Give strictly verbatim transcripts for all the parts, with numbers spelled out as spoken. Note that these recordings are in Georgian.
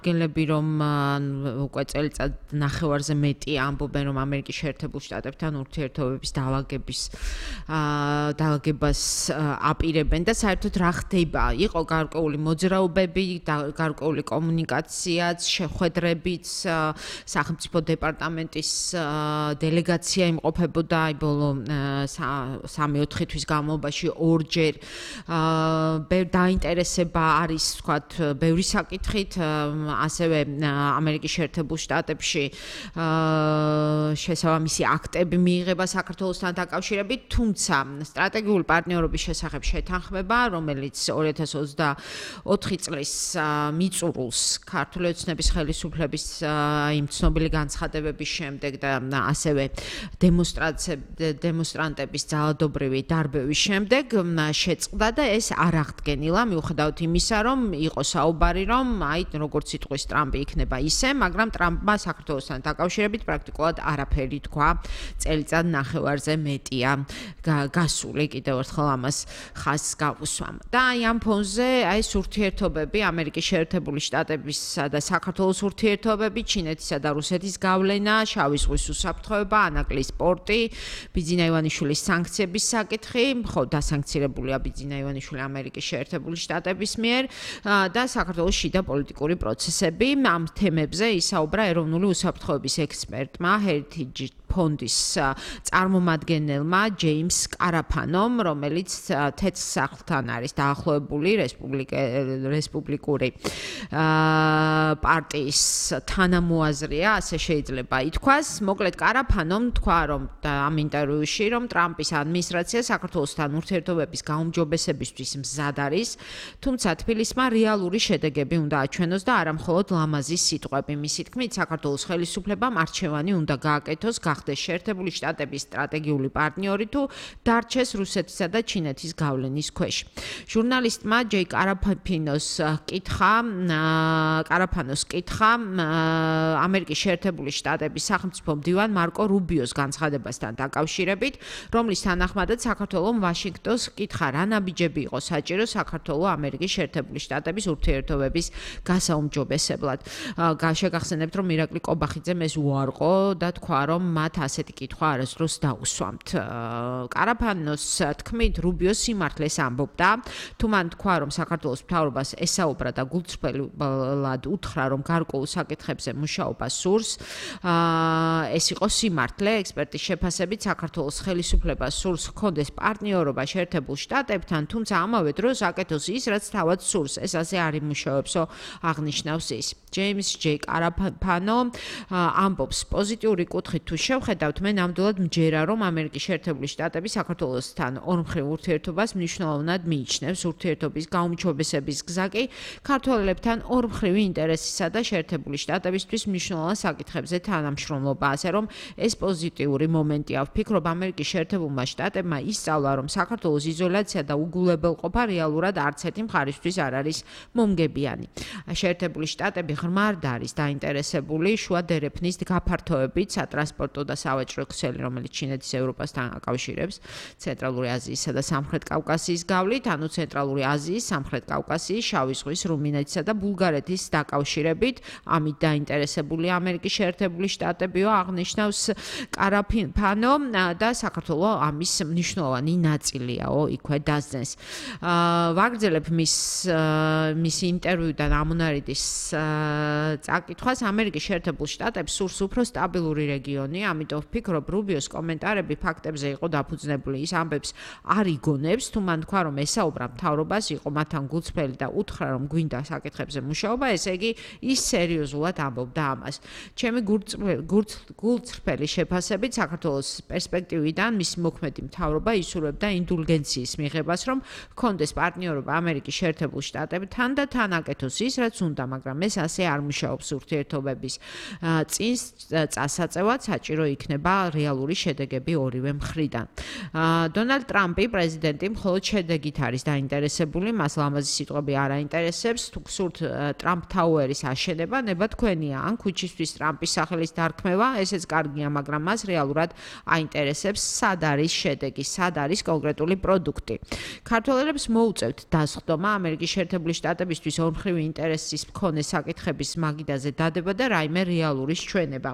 გელები რომ უკვე წელიწად ნახევარზე მეტი ამბობენ რომ ამერიკის შეერთებულ შტატებთან ურთიერთობების დაალაგების დაალაგებას აპირებენ და საერთოდ რა ხდება? იყო გარკვეული მოძრაობები, გარკვეული კომუნიკაციაც, შეხვედრებიც, სახელმწიფო დეპარტამენტის დელეგაცია იმყოფებოდა აი ბოლო სამი-ოთხი თვის განმავლობაში ორჯერ. ბევრი დაინტერესება არის, ვთქვათ, ბევრი საკითხით ასევე ამერიკის შეერთებულ შტატებში შესაბამისი აქტები მიიღება საქართველოსთან დაკავშირებით, თუმცა სტრატეგიული პარტნიორობის შესახებ შეთანხმება, რომელიც ორი ათას ოცდაოთხი წლის მიწურულს ქართული ოცნების ხელისუფლების იმ ცნობილი განცხადებების შემდეგ და ასევე დემონსტრანტების ძალადობრივი დარბევის შემდეგ შეწყდა და ეს არ აღდგენილა, მიუხედავად იმისა, რომ იყო საუბარი, რომ აი როგორც იტყვის ტრამპი იქნება ისე, მაგრამ ტრამპმა საქართველოსთან დაკავშირებით პრაქტიკულად არაფერი თქვა, წელიწად ნახევარზე მეტია გასული, კიდევ ერთხელ ამას ხაზს გავუსვამ. და აი ამ ფონზე აი ეს ურთიერთობები, ამერიკის შეერთებული შტატებისა და საქართველოს ურთიერთობები, ჩინეთისა და რუსეთის გავლენა, შავი ზღვის უსაფრთხოება, ანაკლის პორტი, ბიძინა ივანიშვილის სანქციების საკითხი, ხო, დასანქცირებულია ბიძინა ივანიშვილი ამერიკის შეერთებული შტატების მიერ და საქართველოს შიდა პოლიტიკური პროცესები. ამ თემებზე ისაუბრა ეროვნული უსაფრთხოების ექსპერტმა Heritage ფონდის წარმომადგენელმა ჯეიმს კარაფანომ, რომელიც თეთრ სახლთან არის დაახლოებული რესპუბლიკური პარტიის თანამოაზრეა, ასე შეიძლება ითქვას. მოკლედ კარაფანომ თქვა, რომ ამ ინტერვიუში, რომ ტრამპის ადმინისტრაცია საქართველოსთან ურთიერთობების გაუმჯობესებისთვის მზად არის, თუმცა თბილისმა რეალური შედეგები უნდა აჩვენოს და არა მხოლოდ ლამაზი სიტყვები. მისი თქმით, საქართველოს ხელისუფლებამ არჩევანი უნდა გააკეთოს გახდეს შეერთებული შტატების სტრატეგიული პარტნიორი თუ დარჩეს რუსეთისა და ჩინეთის გავლენის ქვეშ. ჟურნალისტმა ჯეი კარაფანოს კითხა, კარაფანოს კითხა ამერიკის შეერთებული შტატების სახელმწიფო მდივან მარკო რუბიოს განცხადებასთან დაკავშირებით, რომლის თანახმადაც საქართველომ ვაშინგტონს კითხა, რა ნაბიჯები იყო საჭირო საქართველოს ამერიკის შეერთებული შტატების ურთიერთობების გასაუმჯობესებლად. შეგახსენებთ, რომ ირაკლი კობახიძემ ეს უარყო და თქვა, რომ მათ ასეთი კითხვა არასდროს დაუსვამთ. კარაფანოს თქმით, რუბიო სიმართლეს ამბობდა, თუ მან თქვა, რომ საქართველოს მთავრობას ესაუბრა და გულწრფელად უთხრა, რომ გარკვეულ საკითხებზე მუშაობა სურს, ეს იყო სიმართლე. ექსპერტის შეფასებით, საქართველოს ხელისუფლებას სურს ჰქონდეს პარტნიორობა შეერთებულ შტატებთან, თუმცა ამავე დროს აკეთოს ის, რაც თავად სურს. ეს ასე არ იმუშავებსო, აღნიშნავს ის. ჯეიმს ჯეი კარაფანო ამბობს, პოზიტიური კუთხით თუ შევხედავთ, მე ნამდვილად მჯერა, რომ ამერიკის შეერთებული შტატები საქართველოსთან ორმხრივ ურთიერთობას მნიშვნელოვნად მიიჩნევს. ურთიერთობის გაუმჯობესების გზა კი ქართველებთან ორმხრივი ინტერესისა და შეერთებული შტატებისთვის მნიშვნელოვან საკითხებზე თანამშრომლობა, ასე რომ ეს პოზიტიური მომენტია. ვფიქრობ, ამერიკის შეერთებულმა შტატებმა ისწავლა, რომ საქართველოს იზოლაცია და უგულებელყოფა რეალურად არც ერთი მხარისთვის არ არის მომგებიანი. შეერთებული შტატები ღრმად არის დაინტერესებული შუა დერეფნის გაფართოებით, სატრანსპორტო და სავაჭრო ქსელი, რომელიც ჩინეთის ევროპასთან აკავშირებს ცენტრალური აზიისა და სამხრეთ კავკასიის გავლით, ანუ ცენტრალური აზიის, სამხრეთ კავკასიის, შავი ზღვის, რუმინეთისა და ბულგარეთის დაკავშირებით. ამით დაინტერესებულია ამერიკის შეერთებული შტატებიო, აღნიშნავს კარაფანო და საქართველოს ამის მნიშვნელოვანი ნაწილიაო, იქვე დასძენს. ვაგრძელებ მის მისი ინტერვიუდან ამონარიდის წაკითხვას. ამერიკის შეერთებულ შტატებს სურს უფრო სტაბილური რეგიონი, ამიტომ ვფიქრობ, რუბიოს კომენტარები ფაქტებზე იყო დაფუძნებული. ის ამბებს არ იგონებს, თუ მან თქვა, რომ ესაუბრა მთავრობას, იყო მათთან გულწრფელი და უთხრა, რომ გვინდა საკითხებზე მუშაობა, ესე იგი ის სერიოზულად ამბობდა ამას. ჩემი გულწრფელი შეფასებით, საქართველოს პერსპექტივიდან მისი მოქმედი მთავრობა ისურვებდა ინდულგენციის მიღებას, რომ ჰქონდეს პარტნიორობა ამერიკის შეერთებულ შტატებთან და თან აკეთოს ის, რაც უნდა, მაგრამ ეს ასე არ მუშაობს ურთიერთობების წინს წასაწევად საჭირო იქნება რეალური შედეგები ორივე მხრიდან. დონალდ ტრამპი პრეზიდენტი მხოლოდ შედეგით არის დაინტერესებული, მას ლამაზი სიტყვები არ აინტერესებს, თუ გსურთ ტრამპ თაუერის აშენება, ნება თქვენია, ან ქუჩისთვის ტრამპის სახელის დარქმევა, ესეც კარგია, მაგრამ მას რეალურად აინტერესებს სად არის შედეგი, სად არის კონკრეტული პროდუქტი. ქართველებს მოუწევთ დასხდომა ამერიკის შეერთებული შტატებისთვის ორმხრივი ინტერესის მქონე საკითხების მაგიდაზე დადება და რაიმე რეალური ჩვენება.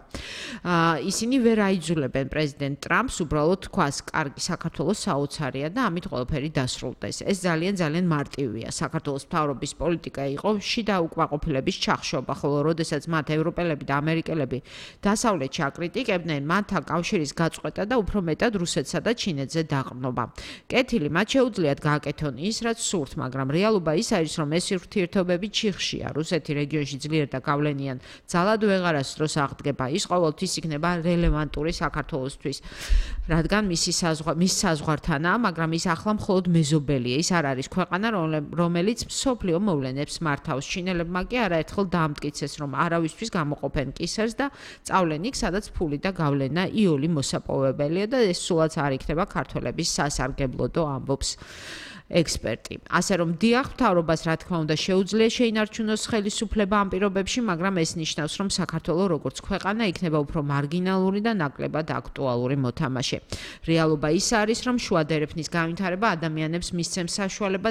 ისინი ვერ აიძულებენ პრეზიდენტ ტრამპს უბრალოდ თქვას, კარგი საქართველოს საოცარია და ამით ყველაფერი დასრულდეს. ეს ძალიან ძალიან მარტივია. საქართველოს მთავრობის პოლიტიკა იყო შიდა უკმაყოფილების ჩახშობა, ხოლო როდესაც მათ ევროპელები და ამერიკელები დასავლეთში აკრიტიკებდნენ, მათთან კავშირის გაწყვეტა და უფრო მეტად რუსეთსა და ჩინეთზე დაყრდნობა. კეთილი, მათ შეუძლიათ გააკეთონ ის, რაც სურთ, მაგრამ რეალობა ის არის, რომ ეს ურთიერთობები ჩიხშია. რუსეთი რეგიონში ძლიერ და გავლენიან ძალად ვეღარასდროს აღდგება. ის ყოველთვის იქნება რელევანტური საქართველოსთვის, რადგან მისი მის საზღვართანაა, მაგრამ ის ახლა მხოლოდ მეზობელია. ის არ არის ქვეყანა, რომელიც მსოფლიო მოვლენებს მართავს. ჩინელებმა კი არაერთხელ დაამტკიცეს, რომ არავისთვის გამოყოფენ კისერს და წავლენ იქ, სადაც ფული და გავლენა იული მოსაპოვებელია და ეს სულაც არ იქნება ქართველების სასარგებლოდო, ამბობს ექსპერტი. ასე რომ დიახ, მთავრობას რა თქმა უნდა შეუძლია შეინარჩუნოს ხელისუფლება ამ პირობებში, მაგრამ ეს ნიშნავს, რომ საქართველოს როგორც ქვეყანა იქნება უფრო მარგინალური და ნაკლებად აქტუალური მოთამაშე. რეალობა ის არის, რომ შუა დერეფნის განვითარება ადამიანებს მისცემს საშუალებას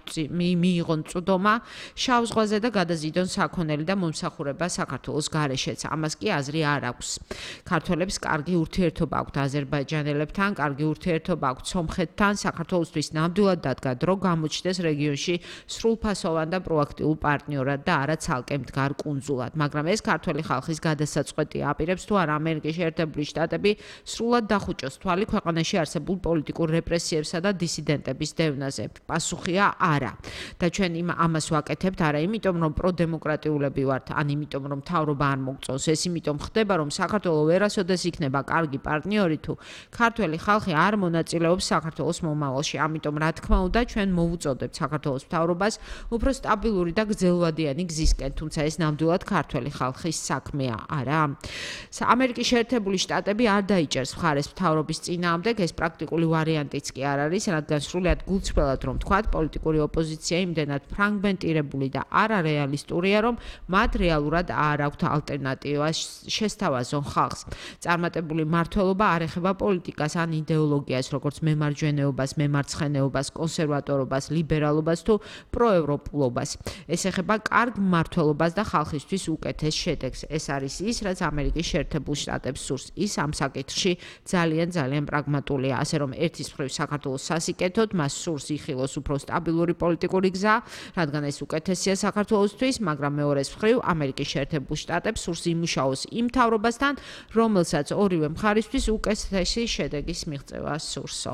მიიღონ წვდომა შავ ზღვაზე და გადაზიდონ საქონელი და მომსახურება საქართველოს გარეშეც. ამას კი აზრი არ აქვს. ქართველებს კარგი ურთიერთობა აქვთ აზერბაიჯანელებთან, კარგი ურთიერთობა აქვთ სომხეთთან, საქართველოსთვის ნამდვილად დადგა დრო გამოჩნდეს რეგიონში სრულფასოვან და პროაქტიულ პარტნიორად და არა ცალკე მდგარ კუნძულად. მაგრამ ეს ქართველი ხალხის გადასაწყვეტია, აპირებს თუ არა ამერიკის შეერთებული შტატები სრულად დახუჭოს თვალი ქვეყანაში არსებულ პოლიტიკურ რეპრესიებსა და დისიდენტების დევნაზე. პასუხია არა. და ჩვენ იმ ამას ვაკეთებთ არა იმიტომ, რომ პროდემოკრატიულები ვართ, ან იმიტომ, რომ მთავრობა არ მოგწონს. ეს იმიტომ ხდება, რომ საქართველოს ვერასოდეს იქნება კარგი პარტნიორი თუ ქართველი ხალხი არ მონაწილეობს საქართველოს მომავალში. ამიტომ რა თქმა უნდა და ჩვენ მოვუწოდებთ საქართველოს მთავრობას უფრო სტაბილური და გრძელვადიანი გზისკენ, თუმცა ეს ნამდვილად ქართველი ხალხის საქმეა, არა? ამერიკის შეერთებული შტატები არ დაიჭერს მხარეს მთავრობის წინააღმდეგ, ეს პრაქტიკული ვარიანტიც კი არ არის, რადგან სრულიად გულწრფელად რომ თქვათ, პოლიტიკური ოპოზიცია იმდენად ფრაგმენტირებული და არარეალისტურია, რომ მათ რეალურად არ აქვთ ალტერნატივა შესთავაზონ ხალხს. წარმატებული მმართველობა არ ეხება პოლიტიკას ან იდეოლოგიას, როგორც მემარჯვენეობას, მემარცხენეობას, კონსერვატორობას, ლიბერალობას თუ პროევროპულობას. ეს ეხება კარგ მმართველობას და ხალხისთვის უკეთეს შედეგს. ეს არის ის, რაც ამერიკის შეერთებულ შტატებს სურს. ის ამ საკითხში ძალიან ძალიან პრაგმატულია, ასე რომ ერთის მხრივ საქართველოს სასიკეთოდ მას სურს იხილოს უფრო სტაბილური პოლიტიკური გზა, რადგან ეს უკეთესია საქართველოსთვის, მაგრამ მეორეს მხრივ ამერიკის შეერთებულ შტატებს სურს იმუშაოს იმ მთავრობასთან, რომელსაც ორივე მხარისთვის უკეთესი შედეგის მიღწევა სურსო.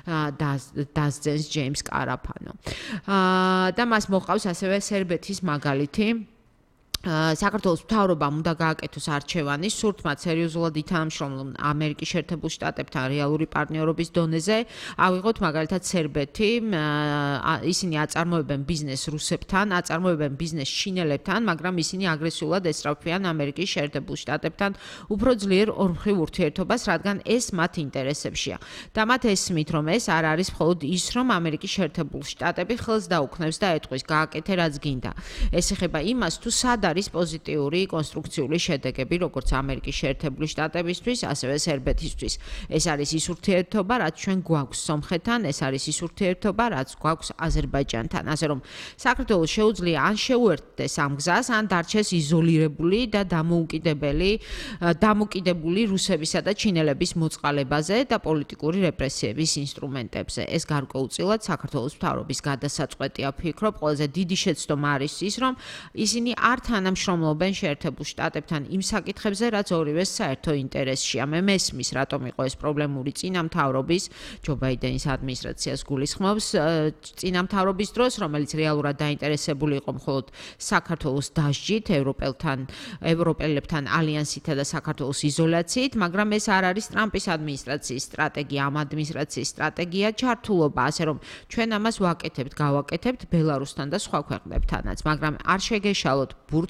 დასძენს ჯეიმს კარაფანო. და მას მოყავს ასევე სერბეთის მაგალითი. საქართველოს მთავრობამ უნდა გააკეთოს არჩევანი, სურთ მათ სერიოზულად ითანამშრომლონ ამერიკის შეერთებულ შტატებთან რეალური პარტნიორობის დონეზე. ავიღოთ მაგალითად სერბეთი, ისინი აწარმოებენ ბიზნეს რუსებთან, აწარმოებენ ბიზნეს ჩინელებთან, მაგრამ ისინი აგრესიულად ესწრაფვიან ამერიკის შეერთებულ შტატებთან უფრო ძლიერ ორმხრივ ურთიერთობას, რადგან ეს მათ ინტერესებშია. და მათ ესმით, რომ ეს არ არის მხოლოდ ის, რომ ამერიკის შეერთებულ შტატები ხელს დაუქმნებს და ეტყვის, გააკეთე რაც გინდა. ეს ეხება იმას, თუ სად არის პოზიტიური კონსტრუქციული შედეგები, როგორც ამერიკის შეერთებული შტატებისთვის, ასევე სერბეთისთვის. ეს არის ის ურთიერთობა, რაც ჩვენ გვაქვს სომხეთთან, ეს არის ის ურთიერთობა, რაც გვაქვს აზერბაიჯანთან. ასე რომ საქართველოს შეუძლია ან შეუერთდეს ამ გზას, ან დარჩეს იზოლირებული და დამოუკიდებელი, დამოკიდებული რუსებისა და ჩინელების მოწყალებაზე და პოლიტიკური რეპრესიების ინსტრუმენტებზე. ეს გარკვეულწილად საქართველოს მთავრობის გადასაწყვეტია, ვფიქრობ, ყველაზე დიდი შეცდომა არის ის, რომ ისინი არ თანამშრომლობენ შეერთებულ შტატებთან იმ საკითხებზე, რაც ორივეს საერთო ინტერესშია. მე მესმის, რატომ იყო ეს პრობლემური წინამთავრობის, ჯო ბაიდენის ადმინისტრაციას გულისხმობს, წინამთავრობის დროს, რომელიც რეალურად დაინტერესებული იყო მხოლოდ საქართველოს დასჯით, ევროპელთან, ევროპელებთან ალიანსითა და საქართველოს იზოლაციით, მაგრამ ეს არ არის ტრამპის ადმინისტრაციის სტრატეგია, ამ ადმინისტრაციის სტრატეგია ჩართულობა, ასე რომ ჩვენ ამას ვაკეთებთ, გავაკეთებთ ბელარუსთან და სხვა ქვეყნებთანაც, მაგრამ არ შეგეშალოთ ბურთს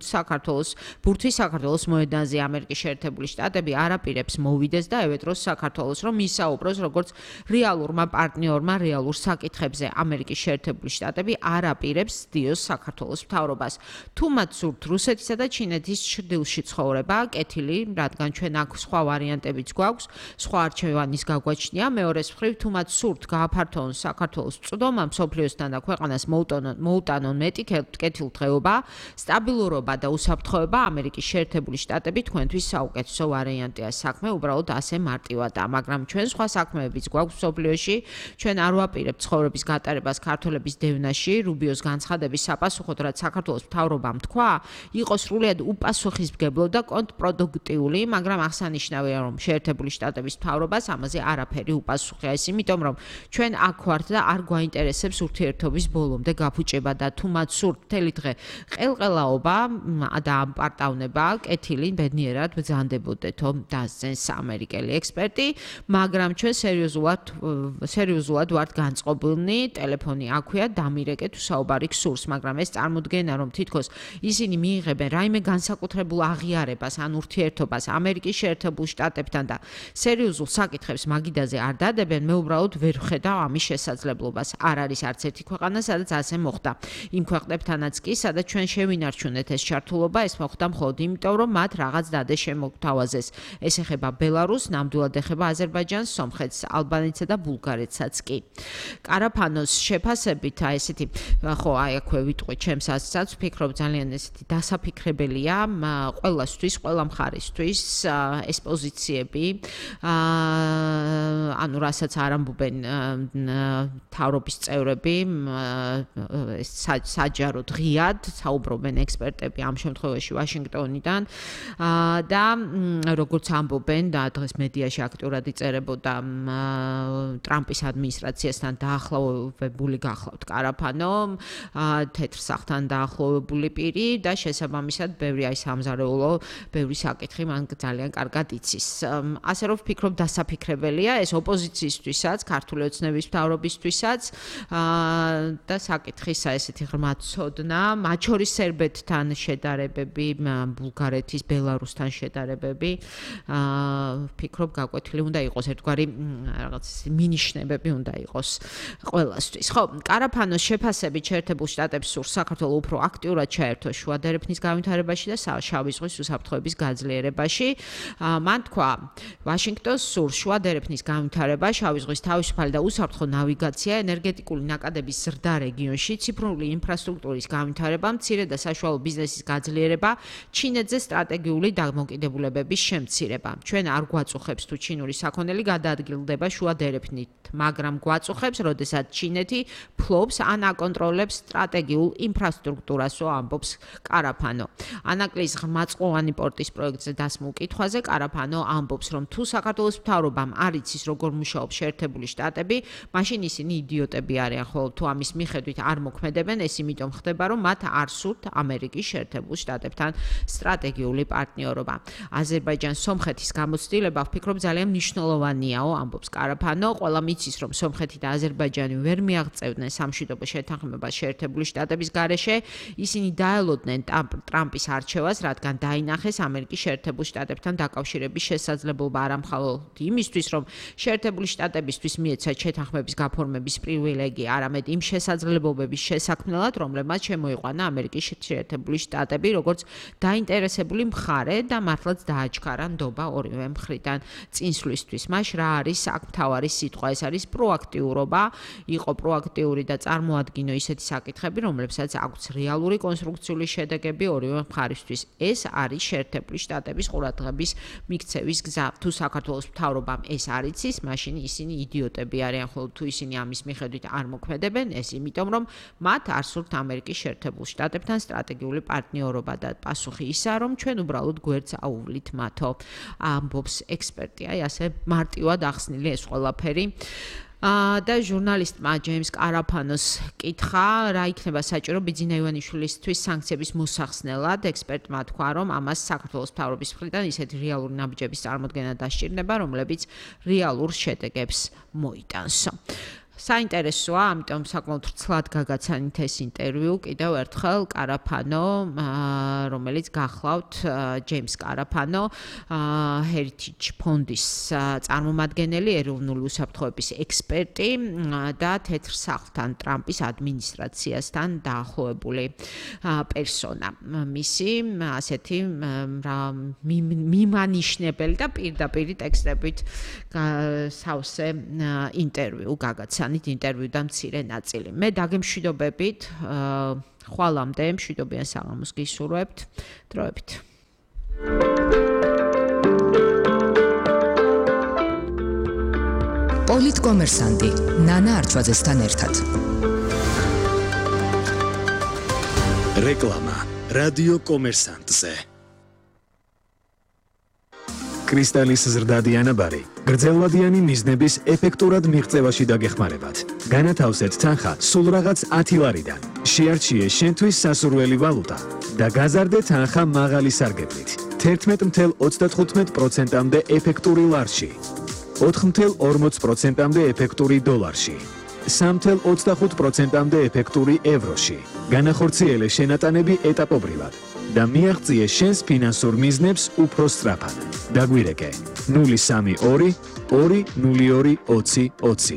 ბურთს საქართველოს ბურთის საქართველოს მოედანზე ამერიკის შეერთებული შტატები არ აპირებს მოვიდეს და ევედროს საქართველოს, რომ ისაუბროს როგორც რეალურმა პარტნიორმა რეალურ საკითხებზე. ამერიკის შეერთებული შტატები არ აპირებს სდიოს საქართველოს მთავრობას. თუ მათ სურთ რუსეთისა და ჩინეთის ჩრდილში ცხოვრება, კეთილი, რადგან ჩვენ აქ სხვა ვარიანტებიც გვაქვს, სხვა არჩევანის გაგვაჩნია. მეორეს მხრივ, თუ მათ სურთ გააფართოვონ საქართველოს წვდომა მსოფლიოსთან და ქვეყანას მოუტანონ მეტი კეთილდღეობა, სტაბილურობა და უსაფრთხოება, ამერიკის შეერთებული შტატები თქვენთვის საუკეთესო ვარიანტია. საქმე უბრალოდ ასე მარტივადაა, მაგრამ ჩვენ სხვა საქმეებიც გვაქვს მსოფლიოში. ჩვენ არ ვაპირებთ ცხოვრების გატარებას ქართველების დევნაში, რუბიოს განცხადების საპასუხოდ, რაც საქართველოს მთავრობამ თქვა, იყო სრულიად უპასუხისმგებლო და კონტრპროდუქტიული, მაგრამ აღსანიშნავია, რომ შეერთებული შტატების მთავრობას ამაზე არაფერი უპასუხია. ეს იმიტომ, რომ ჩვენ აქ ვართ და არ გვაინტერესებს ურთიერთობის ბოლომდე გაფუჭება და თუ მათ სურთ მთელი დღე ყელყელაობა და ამპარტავნება, კეთილი, ბედნიერად ბრძანდებოდეთო, დასძენს ამერიკელი ექსპერტი, მაგრამ ჩვენ სერიოზულად სერიოზულად ვართ განწყობილნი, ტელეფონი აქვეა, დამირეკე თუ საუბარი გსურს, მაგრამ ეს წარმოდგენა, რომ თითქოს ისინი მიიღებენ რაიმე განსაკუთრებულ აღიარებას ან ურთიერთობას ამერიკის შეერთებულ შტატებთან და სერიოზულ საკითხებს მაგიდაზე არ დადებენ, მე უბრალოდ ვერ ვხედავ ამის შესაძლებლობას. არ არის არც ერთი ქვეყანა, სადაც ასე მოხდა. იმ ქვეყნებთანაც კი, სადაც ჩვენ შევინარჩუნეთ ეს ჩართულობა, ეს მოხდა მხოლოდ იმიტომ, რომ მათ რაღაც დადე შემოგთავაზეს. ეს ეხება ბელარუსს, ნამდვილად ეხება აზერბაიჯანს, სომხეთს, ალბანეთსა და ბულგარეთსაც კი. კარაფანოს შეფასებით, აი ესეთი, ხო, აი აქვე ვიტყვი ჩემს ასაცაც, ვფიქრობ ძალიან ესეთი დასაფიქრებელია ყველასთვის, ყველა მხარისთვის ეს პოზიციები, ანუ რასაც არ ამბობენ მთავრობის წევრები, საჯაროდ ღიად საუბრობენ ექსპერტები ამ შემთხვევაში ვაშინგტონიდან და როგორც ამბობენ და დღეს მედიაში აქტიურად იწერებოდა ტრამპის ადმინისტრაციასთან დაახლოვებული გახლავთ კარაფანო, თეთრ სახლთან დაახლოვებული პირი და შესაბამისად ბევრი აი სამზარეულო, ბევრი საკითხი მან ძალიან კარგად იცის. ასე რომ ვფიქრობ დასაფიქრებელია ეს ოპოზიციისთვისაც, ქართული ოცნების მთავრობისთვისაც და საკითხისა ესეთი ღრმა ცოდნა, მათ შორის სერბეთთან შედარებები, ბულგარეთის, ბელარუსთან შედარებები, ვფიქრობ გაკვეთილი უნდა იყოს ერთგვარი რაღაც მინიშნებები უნდა იყოს ყველასთვის. ხო, კარაფანოს შეფასებით შეერთებულ შტატებს სურს საქართველოს უფრო აქტიურად ჩაერთოს შუა დერეფნის განვითარებაში და შავი ზღვის უსაფრთხოების გაძლიერებაში. მან თქვა, ვაშინგტონს სურს შუა დერეფნის განვითარება, შავი ზღვის თავისუფალი და უსაფრთხო ნავიგაცია, ენერგეტიკული ნაკადების ზრდა რეგიონში, ციფრული ინფრასტრუქტურის განვითარება, მცირე და საშუალო ბიზნესის გაძლიერება, ჩინეთზე სტრატეგიული დამოკიდებულებების შემცირება. ჩვენ არ გვაწუხებს თუ ჩინური საქონელი გადაადგილდება შუა დერეფნით, მაგრამ გვაწუხებს, როდესაც ჩინეთი ფლობს ან აკონტროლებს სტრატეგიულ ინფრასტრუქტურასო, ამბობს კარაფანო. ანაკლის ღრმაწყლოვანი პორტის პროექტზე დასმულ კითხვაზე კარაფანო ამბობს, რომ თუ საქართველოს მთავრობამ არ იცის როგორ მუშაობს შეერთებული შტატები, მაშინ ისინი იდიოტები არიან, ხოლო თუ ამის მიხედვით არ მოქმედებენ, ეს იმიტომ ხდება, რომ მათ არ სურთ ამერიკის შეერთებულ შტატებთან სტრატეგიული პარტნიორობა. აზერბაიჯანს სომხეთის გამოცდილება ვფიქრობ ძალიან მნიშვნელოვანიაო, ამბობს კარაფანო. ყველა მიცის, რომ სომხეთი და აზერბაიჯანი ვერ მიაღწევდნენ სამშვიდობო შეთანხმებას შეერთებული შტატების გარეშე, ისინი დაელოდნენ ტრამპის არჩევას, რადგან დაინახეს ამერიკის შეერთებულ შტატებთან დაკავშირების შესაძლებლობა არა მხოლოდ იმისთვის, რომ შეერთებული შტატებისთვის მიეცათ შეთანხმების გაფორმების პრივილეგია, არამედ იმ შესაძლებლობების შესაქმნელად, რომლებმაც შემოიყვანა ამერიკის შეერთებული შტატები, როგორც დაინტერესებული მხარე და მართლაც დააჩქარა ნდობა ორივე მხრიდან წინსვლისთვის. მას რა არის აქ მთავარი სიტყვა, ეს არის პროაქტიურობა, იყო პროაქტიური და წარმოადგინო ისეთი საკითხები, რომლებსაც აქვს რეალური კონსტრუქციული შედეგები ორივე მხარისთვის. ეს არის შეერთებული შტატების ყურადღების მიქცევის გზა. თუ საქართველოს მთავრობამ ეს არ იცის, მაშინ ისინი იდიოტები არიან, ხოლო თუ ისინი ამის მიხედვით არ მოქმედებენ, ეს იმიტომ, რომ მათ არ სურთ ამერიკის შეერთებულ შტატებთან სტრატეგიული პარტნიორობა და პასუხი ისაა, რომ ჩვენ უბრალოდ გვერდს აუვლით მათო, ამბობს ექსპერტი. აი ასე მარტივად ახსნილი ეს ყველაფერი. და ჟურნალისტმა ჯეიმს კარაფანოს კითხა, რა იქნება საჭირო ბიძინა ივანიშვილისთვის სანქციების მოსახსნელად. ექსპერტმა თქვა, რომ ამას საქართველოს მთავრობის მხრიდან ისეთი რეალური ნაბიჯების წარმოდგენა დასჭირდება, რომლებიც რეალურ შედეგებს მოიტანს. საინტერესოა, ამიტომ საკმაოდ ვრცლად გაგაცანით ეს ინტერვიუ კიდევ ერთხელ კარაფანო, რომელიც გახლავთ ჯეიმს კარაფანო, Heritage ფონდის წარმომადგენელი, ეროვნული უსაფრთხოების ექსპერტი და თეთრ სახლთან ტრამპის ადმინისტრაციასთან დაახლოებული პერსონა. მისი ასეთი მიმანიშნებელი და პირდაპირი ტექსტებით სავსე ინტერვიუ გაგაცანით, ინტერვიუდან მცირე ნაწილი. მე დაგემშვიდობებით, ხვალამდე მშვიდობიან საღამოს გისურვებთ, დროებით. პოლიტკომერსანტი ნანა არჩვაძესთან ერთად. რეკლამა რადიო კომერსანტზე. კრისტალის ზრდადი ანაბარი გრძელვადიანი მიზნების ეფექტურად მიღწევაში დაგეხმარებათ. განათავსეთ თანხა სულ რაღაც ათი ლარიდან. შეარჩიე შენთვის სასურველი ვალუტა და გაზარდე თანხა მაღალი სარგებლით. თერთმეტ ათას ოცდათხუთმეტ პროცენტამდე ეფექტური ლარში. ოთხ ათას ორმოც პროცენტამდე ეფექტური დოლარში. სამ ათას ოცდახუთ პროცენტამდე ეფექტური ევროში. განახორციელე შენატანები ეტაპობრივად და მიაღწიე შენს ფინანსურ მიზნებს უფრო სწრაფად. დაგვირეკე ნული სამი ორი ორი ნული ორი ოცი ოცი.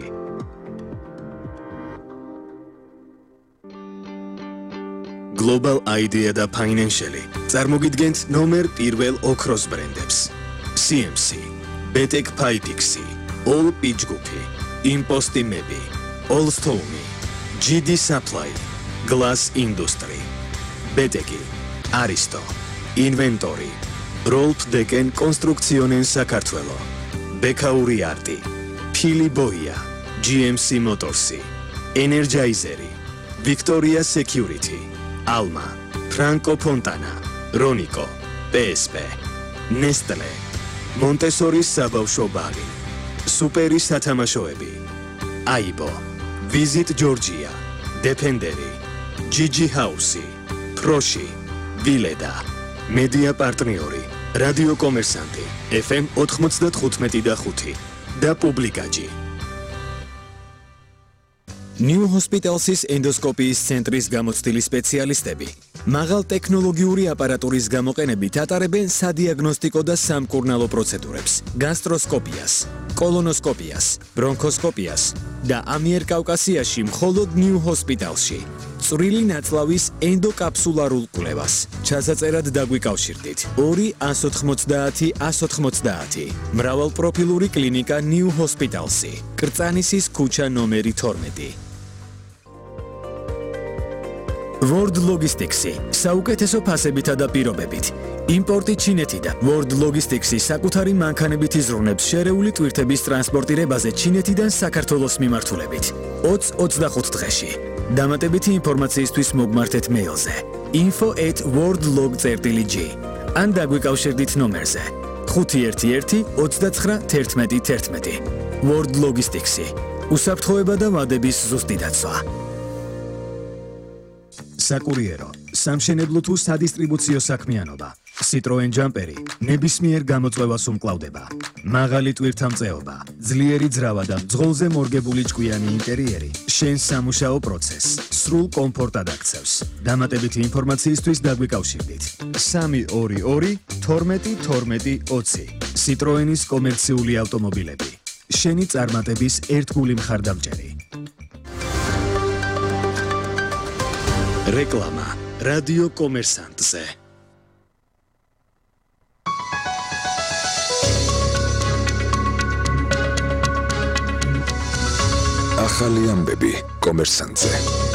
Global Idea და Financial წარმოგიდგენთ ნომერ პირველ ოქროს ბრენდებს. სი ემ სი, Betek Pipexi, All Pitchgupi, Imposti Mebi, All Stone, ჯი დი Supply, Glass Industry, Beteki, Aristo, Inventory, Rolf Deken Construcciones Sakartvelo, Bekauri Arti, Pili Boia, ჯი ემ სი Motorsi, Energizeri, Victoria Security, Alma, Franco Fontana, Ronico, პი ეს პი, Nestle, Montessori საბავშვო ბაღი, სუპერი სათამაშოები, აიბო, Visit Georgia, Defenderi, ჯიჯი House, Proshi, Vileda, Media პარტნიორი, რადიო კომერსანტი, ეფ ემ ოთხმოცდათხუთმეტი და ხუთი და პუბლიკაჯი. New Hospitals's ენდოსკოპიის ცენტრის გამოცდილი სპეციალისტები მაღალ ტექნოლოგიური აპარატურის გამოყენებით ატარებენ სადიაგნოსტიკო და სამკურნალო პროცედურებს, გასტროსკოპიას, კოლონოსკოპიას, ბრონქოსკოპიას და ამიერკავკასიაში მხოლოდ New Hospitalsში წვრილი ნაწლავის ენდოკაფსულარულ კვლევას. ჩასაწერად დაგვიკავშირდით ორი ათას ოცდაათი ათას ოცდაათი. მრავალპროფილური კლინიკა New Hospitalsი, კრწანისის ქუჩა ნომერი თორმეტი. World Logistics-ი საუკეთესო ფასებითა და პირობებით. იმპორტი ჩინეთიდან. World Logistics-ი საკუთარი მანქანებით იზრუნებს შერეული ტვირთების ტრანსპორტირებაზე ჩინეთიდან საქართველოს მიმართულებით. ოცი ოცდახუთ დღეში. დამატებითი ინფორმაციისთვის მოგმართეთ მეილზე info at worldlog dot g ან დაგვიკავშირდით ნომერზე ხუთი ერთი ერთი ოცდაცხრა თერთმეტი თერთმეტი. World Logistics-ი უსაფრთხოება და ვადების ზუსტი დაცვა. საკურიერო, სამშენებლო თუ სადისტრიბუციო საქმიანობა. Citroen Jumperi ნებისმიერ გამოწვევას უმკლავდება. მაღალი ტვირთამწეობა, ძლიერი ძრავა და მძღოლზე მორგებული ჭკვიანი ინტერიერი შენს სამუშაო პროცესს სრულ კომფორტად აქცევს. დამატებითი ინფორმაციისთვის დაგვიკავშირდით სამი ორი ორი თორმეტი თორმეტი ოცი. Citroen-ის კომერციული ავტომობილები. შენი წარმატების ერთგული მხარდამჭერი. რეკლამა რადიო კომერსანტზე. ახალი ამბები კომერსანტზე.